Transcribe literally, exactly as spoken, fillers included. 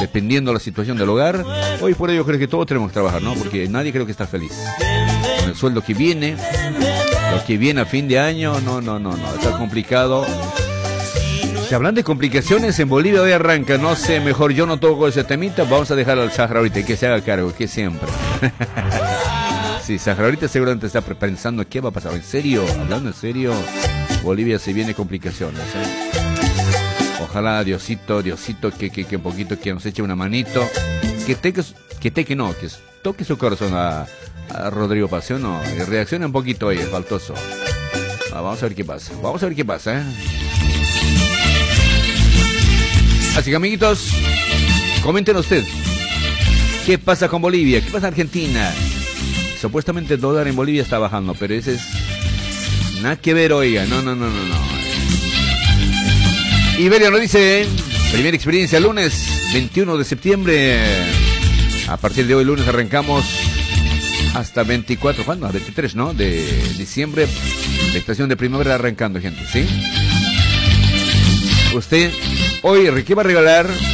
dependiendo de la situación del hogar. Hoy por ello creo que todos tenemos que trabajar, ¿no? Porque nadie creo que está feliz. Con el sueldo que viene, lo que viene a fin de año, no, no, no, no, está complicado. Si hablan de complicaciones, en Bolivia hoy arranca, no sé, mejor yo no toco ese temita, vamos a dejar al Sahara ahorita y que se haga cargo, que siempre. Sí, Sahara ahorita seguramente está pensando qué va a pasar. ¿En serio? Hablando en serio, Bolivia se viene complicaciones, ¿eh? Ojalá Diosito, Diosito, que, que, que un poquito que nos eche una manito, que te que, te, que no, que toque su corazón a, a Rodrigo Pasión, no, y reaccione un poquito ahí, faltoso. Ah, vamos a ver qué pasa, vamos a ver qué pasa, ¿eh? Así que, amiguitos, comenten ustedes, ¿qué pasa con Bolivia? ¿Qué pasa en Argentina? Supuestamente el dólar en Bolivia está bajando, pero ese es nada que ver, oiga, no, no, no, no, no. Iberia nos dice, primera experiencia lunes, veintiuno de septiembre. A partir de hoy lunes arrancamos hasta veinticuatro, ¿cuándo? veintitrés, ¿no? De diciembre, la estación de primavera arrancando, gente, ¿sí? Usted hoy, ¿qué va a regalar?